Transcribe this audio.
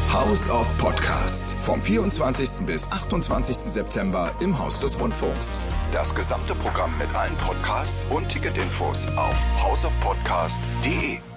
House of Podcasts. Vom 24. bis 28. September im Haus des Rundfunks. Das gesamte Programm mit allen Podcasts und Ticketinfos auf houseofpodcast.de.